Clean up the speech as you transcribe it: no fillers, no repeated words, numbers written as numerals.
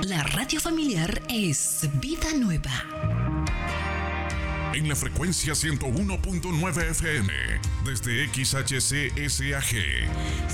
La radio familiar es Vida Nueva. En la frecuencia 101.9 FM, desde XHCSAG,